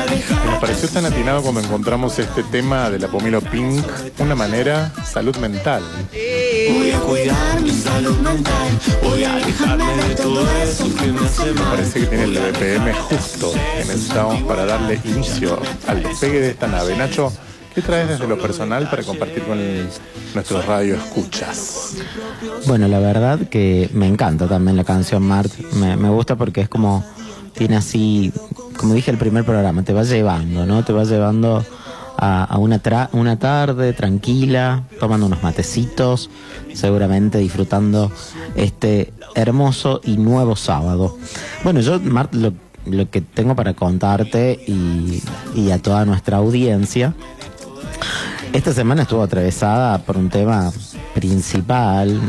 Y nos pareció tan atinado cuando encontramos este tema de la Pomelo Pink, una manera, salud mental. Voy a cuidar mi salud mental, voy a alejarme de todo eso que me hace mal. Parece que tiene el BPM justo que necesitamos para darle inicio al despegue de esta nave. Nacho, ¿qué traes desde lo personal para compartir con nuestros radioescuchas? Bueno, la verdad que me encanta también la canción Mart. Me gusta porque es como, tiene así, como dije el primer programa, te va llevando, ¿no? Te va llevando a una tarde tranquila, tomando unos matecitos, seguramente disfrutando este hermoso y nuevo sábado. Bueno, yo, Mart, lo que tengo para contarte y a toda nuestra audiencia, esta semana estuvo atravesada por un tema principal,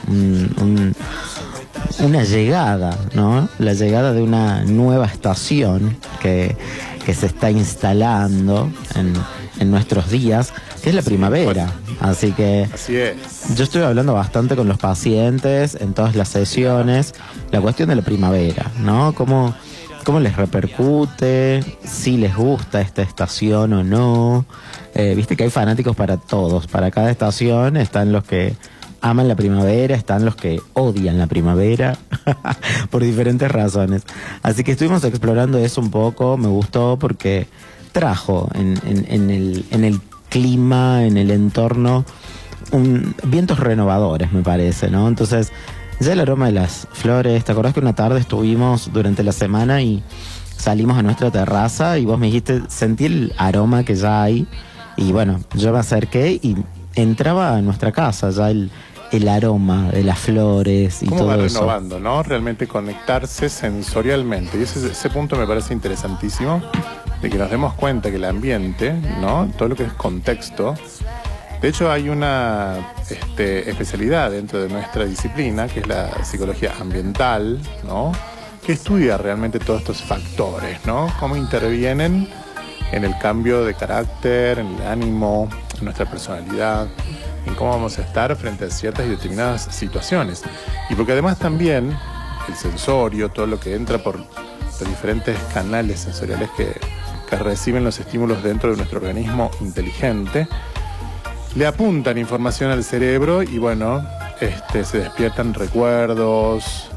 una llegada, ¿no? La llegada de una nueva estación que se está instalando en nuestros días, que es la primavera. Así que Así es. yo estoy hablando bastante con los pacientes en todas las sesiones, la cuestión de la primavera, ¿no? ¿Cómo les repercute? Si les gusta esta estación o no. Viste que hay fanáticos para todos, para cada estación. Están los que aman la primavera, están los que odian la primavera por diferentes razones. Así que estuvimos explorando eso un poco. Me gustó porque trajo en el clima, en el entorno, vientos renovadores, me parece, ¿no? Entonces, ya el aroma de las flores. ¿Te acordás que una tarde estuvimos durante la semana y salimos a nuestra terraza y vos me dijiste, sentí el aroma que ya hay? Y bueno, yo me acerqué y entraba a nuestra casa ya el aroma de las flores y ¿Cómo todo va eso. renovando, no? Realmente conectarse sensorialmente. Y ese punto me parece interesantísimo, de que nos demos cuenta que el ambiente, ¿no? Todo lo que es contexto. De hecho, hay una especialidad dentro de nuestra disciplina, que es la psicología ambiental, ¿no? Que estudia realmente todos estos factores, ¿no? Cómo intervienen en el cambio de carácter, en el ánimo, en nuestra personalidad, en cómo vamos a estar frente a ciertas y determinadas situaciones. Y porque además también el sensorio, todo lo que entra por los diferentes canales sensoriales que reciben los estímulos dentro de nuestro organismo inteligente, le apuntan información al cerebro y bueno, se despiertan recuerdos,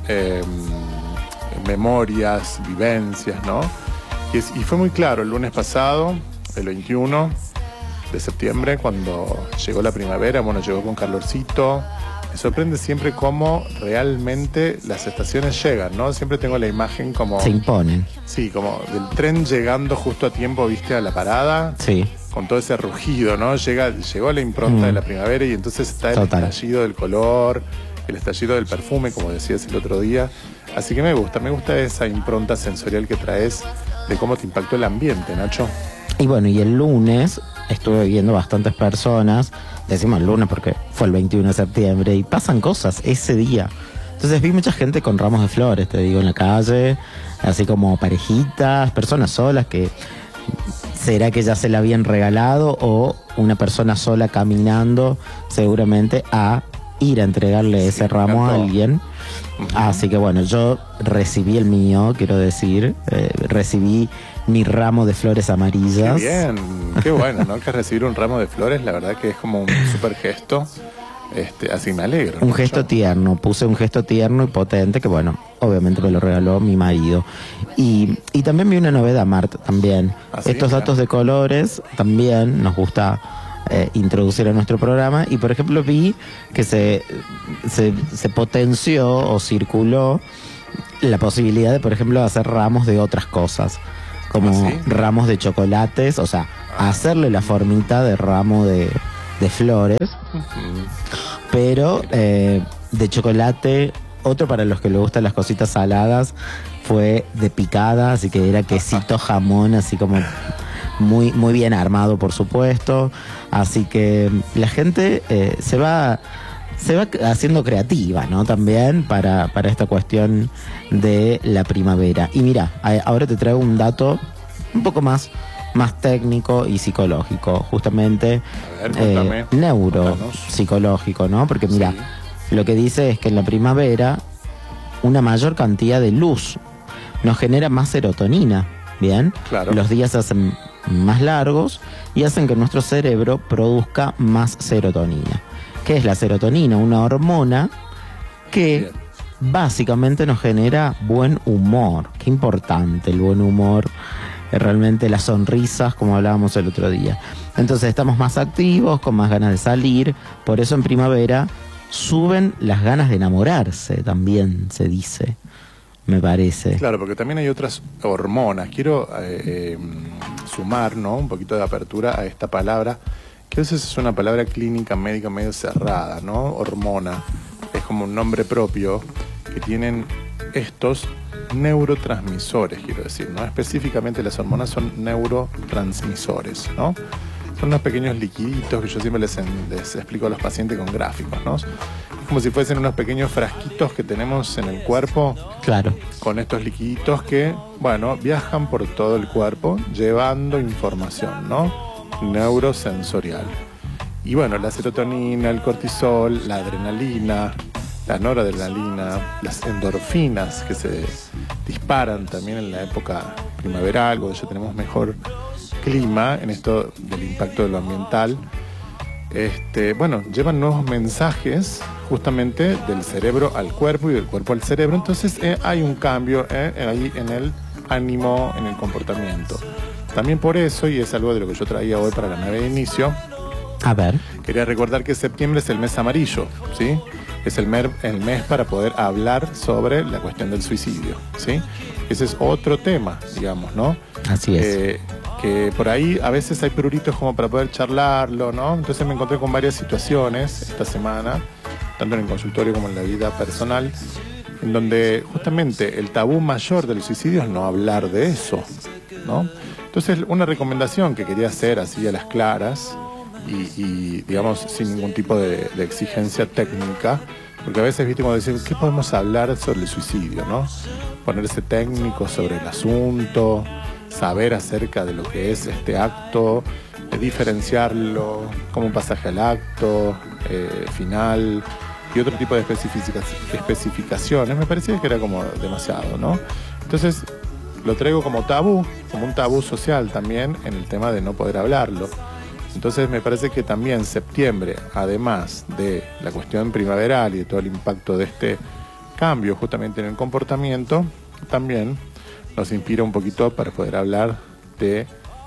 memorias, vivencias, ¿no? Y fue muy claro el lunes pasado, el 21 de septiembre, cuando llegó la primavera. Bueno, llegó con calorcito. Me sorprende siempre cómo realmente las estaciones llegan, ¿no? Siempre tengo la imagen como... Se imponen. Sí, como del tren llegando justo a tiempo, ¿viste? A la parada. Sí. Con todo ese rugido, ¿no? Llegó la impronta de la primavera y entonces está el estallido del color, el estallido del perfume, como decías el otro día. Así que me gusta esa impronta sensorial que traes de cómo te impactó el ambiente, Nacho. Y bueno, y el lunes estuve viendo bastantes personas, decimos el lunes porque fue el 21 de septiembre, y pasan cosas ese día. Entonces vi mucha gente con ramos de flores, te digo, en la calle, así como parejitas, personas solas que... ¿Será que ya se la habían regalado o una persona sola caminando seguramente a ir a entregarle ese ramo a alguien? Así que bueno, yo recibí el mío, quiero decir, recibí mi ramo de flores amarillas. Qué bien, qué bueno, ¿no? Que recibir un ramo de flores, la verdad que es como un súper gesto. Así me alegro. Un gesto tierno, puse un gesto tierno y potente que bueno, obviamente me lo regaló mi marido. Y también vi una novedad, Marta, también. ¿Ah, sí? Estos datos de colores también nos gusta introducir a nuestro programa. Y por ejemplo vi que se potenció o circuló la posibilidad de, por ejemplo, hacer ramos de otras cosas. Como ¿Ah, sí? ramos de chocolates, o sea, hacerle la formita de ramo de flores, pero de chocolate. Otro para los que les gustan las cositas saladas fue de picada, así que era quesito, jamón, así como muy, muy bien armado, por supuesto. Así que la gente se va haciendo creativa, ¿no? También para esta cuestión de la primavera. Y mira, ahora te traigo un dato un poco más técnico y psicológico, justamente neuropsicológico, ¿no? Porque mira, sí, lo que dice es que en la primavera una mayor cantidad de luz nos genera más serotonina, ¿bien? Claro. Los días se hacen más largos y hacen que nuestro cerebro produzca más serotonina. ¿Qué es la serotonina? Una hormona que básicamente nos genera buen humor. Qué importante el buen humor, realmente las sonrisas, como hablábamos el otro día. Entonces estamos más activos, con más ganas de salir. Por eso en primavera suben las ganas de enamorarse, también se dice, me parece. Claro, porque también hay otras hormonas. Quiero sumar, ¿no?, un poquito de apertura a esta palabra, que a veces es una palabra clínica, médica, medio cerrada, ¿no? Hormona. Es como un nombre propio que tienen estos neurotransmisores, quiero decir, ¿no? Específicamente las hormonas son neurotransmisores, ¿no? Son unos pequeños liquiditos que yo siempre les explico a los pacientes con gráficos, ¿no? Es como si fuesen unos pequeños frasquitos que tenemos en el cuerpo. Claro. Con estos liquiditos que, bueno, viajan por todo el cuerpo llevando información, ¿no?, neurosensorial. Y bueno, la serotonina, el cortisol, la adrenalina, la noradrenalina, las endorfinas que se disparan también en la época primaveral, cuando ya tenemos mejor clima, en esto del impacto de lo ambiental, bueno, llevan nuevos mensajes justamente del cerebro al cuerpo y del cuerpo al cerebro. Entonces hay un cambio ahí en el ánimo, en el comportamiento. También por eso, y es algo de lo que yo traía hoy para la nave de inicio, a ver, quería recordar que septiembre es el mes amarillo, ¿sí? Es el mes para poder hablar sobre la cuestión del suicidio, ¿sí? Ese es otro tema, digamos, ¿no? Así es. Que por ahí a veces hay pruritos como para poder charlarlo, ¿no? Entonces me encontré con varias situaciones esta semana, tanto en el consultorio como en la vida personal, en donde justamente el tabú mayor del suicidio es no hablar de eso, ¿no? Entonces una recomendación que quería hacer así a las claras y digamos sin ningún tipo de exigencia técnica, porque a veces, viste, cuando decimos, ¿qué podemos hablar sobre el suicidio, no? Ponerse técnico sobre el asunto, saber acerca de lo que es este acto, diferenciarlo como un pasaje al acto, final y otro tipo de especificaciones, me parecía que era como demasiado, ¿no? Entonces lo traigo como tabú, como un tabú social también en el tema de no poder hablarlo. Entonces me parece que también septiembre, además de la cuestión primaveral y de todo el impacto de este cambio justamente en el comportamiento, también nos inspira un poquito para poder hablar de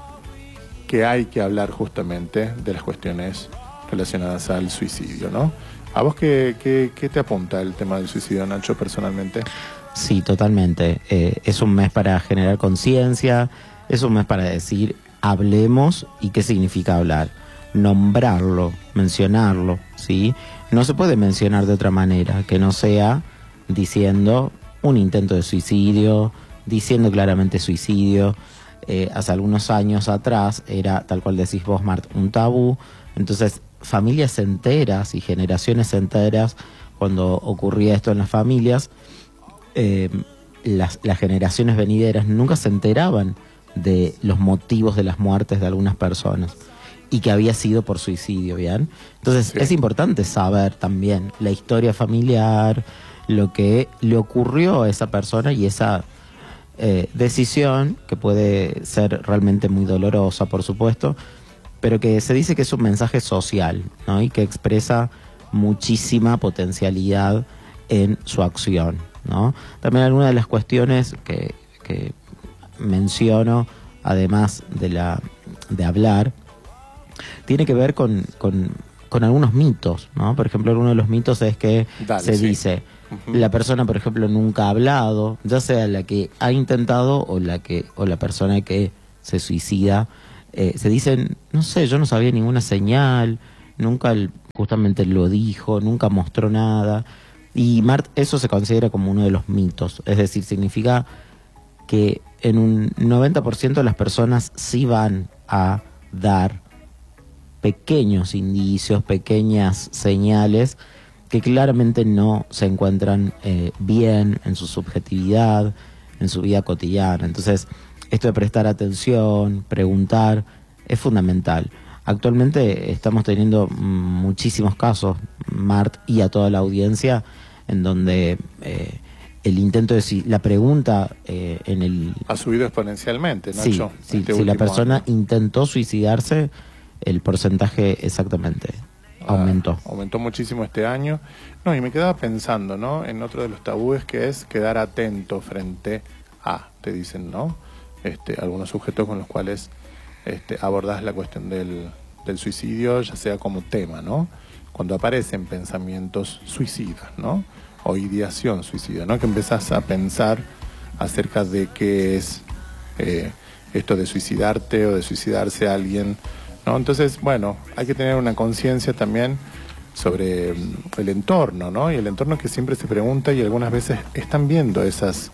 que hay que hablar justamente de las cuestiones relacionadas al suicidio, ¿no? ¿A vos qué te apunta el tema del suicidio, Nacho, personalmente? Sí, totalmente. Es un mes para generar conciencia, es un mes para decir, hablemos, y qué significa hablar. Nombrarlo, mencionarlo, ¿sí? No se puede mencionar de otra manera que no sea diciendo un intento de suicidio, diciendo claramente suicidio. Hace algunos años atrás era, tal cual decís vos, Mart, un tabú. Entonces, familias enteras y generaciones enteras, cuando ocurría esto en las familias, las generaciones venideras nunca se enteraban de los motivos de las muertes de algunas personas y que había sido por suicidio, ¿bien? Entonces sí, es importante saber también la historia familiar, lo que le ocurrió a esa persona y esa decisión, que puede ser realmente muy dolorosa, por supuesto, pero que se dice que es un mensaje social, ¿no? Y que expresa muchísima potencialidad en su acción, ¿no? También algunas de las cuestiones que menciono, además de hablar, tiene que ver con algunos mitos, ¿no? Por ejemplo, uno de los mitos es que dice, la persona, por ejemplo, nunca ha hablado, ya sea la que ha intentado o la persona que se suicida, se dicen, no sé, yo no sabía ninguna señal, nunca justamente lo dijo, nunca mostró nada. Y eso se considera como uno de los mitos, es decir, significa que en un 90% de las personas sí van a dar pequeños indicios, pequeñas señales que claramente no se encuentran bien en su subjetividad, en su vida cotidiana. Entonces, esto de prestar atención, preguntar, es fundamental. Actualmente estamos teniendo muchísimos casos, Mart, y a toda la audiencia, en donde el intento de la pregunta en el... Ha subido exponencialmente, Sí, Nacho. sí, este si la último persona año. intentó suicidarse, el porcentaje exactamente aumentó. Aumentó muchísimo este año. No, y me quedaba pensando, ¿no? En otro de los tabúes que es quedar atento frente a, te dicen, ¿no? Algunos sujetos con los cuales abordás la cuestión del suicidio, ya sea como tema, ¿no? Cuando aparecen pensamientos suicidas, ¿no? O ideación suicida, ¿no? Que empezás a pensar acerca de qué es esto de suicidarte o de suicidarse a alguien, ¿no? Entonces, bueno, hay que tener una conciencia también sobre el entorno, ¿no? Y el entorno que siempre se pregunta y algunas veces están viendo esas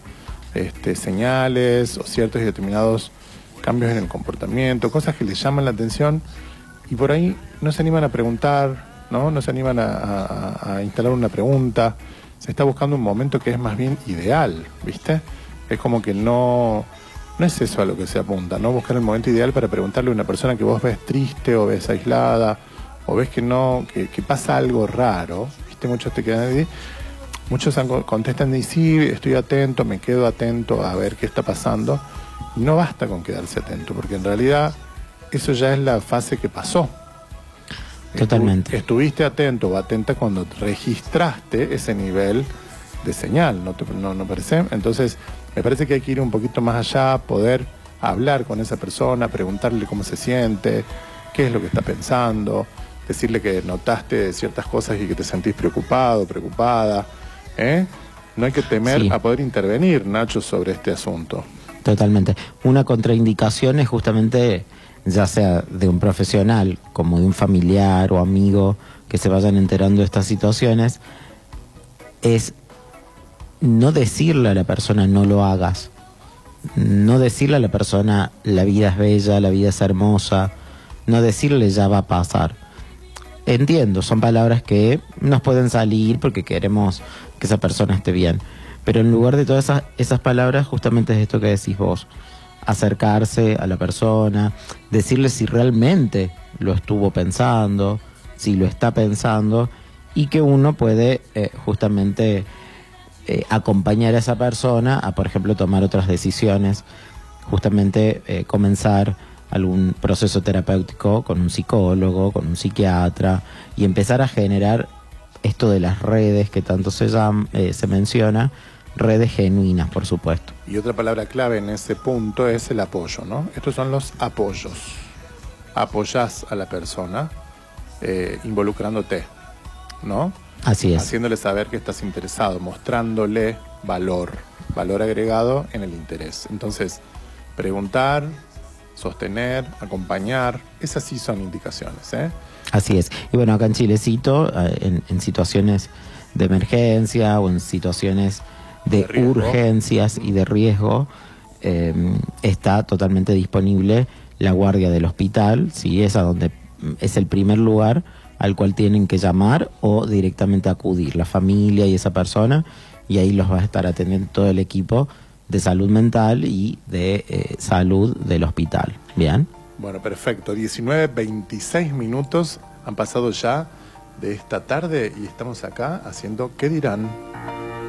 señales o ciertos y determinados cambios en el comportamiento, cosas que les llaman la atención y por ahí no se animan a preguntar, ¿no? No se animan a instalar una pregunta. Se está buscando un momento que es más bien ideal, ¿viste? Es como que no es eso a lo que se apunta, ¿no? Buscar el momento ideal para preguntarle a una persona que vos ves triste o ves aislada o ves que pasa algo raro, ¿viste? Muchos te quedan ahí, muchos contestan y sí, estoy atento, me quedo atento a ver qué está pasando. Y no basta con quedarse atento, porque en realidad eso ya es la fase que pasó. Totalmente. Estuviste atento o atenta cuando registraste ese nivel de señal, ¿no parece? Entonces, me parece que hay que ir un poquito más allá, poder hablar con esa persona, preguntarle cómo se siente, qué es lo que está pensando, decirle que notaste ciertas cosas y que te sentís preocupado, preocupada, ¿eh? No hay que temer a poder intervenir, Nacho, sobre este asunto. Totalmente. Una contraindicación es justamente, ya sea de un profesional como de un familiar o amigo que se vayan enterando de estas situaciones, es no decirle a la persona no lo hagas, no decirle a la persona la vida es bella, la vida es hermosa, no decirle ya va a pasar. Entiendo, son palabras que nos pueden salir porque queremos que esa persona esté bien, pero en lugar de todas esas palabras justamente es esto que decís vos, acercarse a la persona, decirle si realmente lo estuvo pensando, si lo está pensando, y que uno puede justamente acompañar a esa persona a, por ejemplo, tomar otras decisiones, justamente comenzar algún proceso terapéutico con un psicólogo, con un psiquiatra, y empezar a generar esto de las redes que tanto se menciona, redes genuinas, por supuesto. Y otra palabra clave en ese punto es el apoyo, ¿no? Estos son los apoyos. Apoyás a la persona involucrándote, ¿no? Así es. Haciéndole saber que estás interesado, mostrándole valor agregado en el interés. Entonces, preguntar, sostener, acompañar, esas sí son indicaciones, ¿eh? Así es. Y bueno, acá en Chilecito, en situaciones de emergencia o en situaciones de urgencias y de riesgo, está totalmente disponible la guardia del hospital, ¿sí? Es a donde es el primer lugar al cual tienen que llamar o directamente acudir la familia y esa persona, y ahí los va a estar atendiendo todo el equipo de salud mental y de salud del hospital. ¿Bien? Bueno, perfecto. 19:26 minutos han pasado ya de esta tarde y estamos acá haciendo ¿Qué dirán?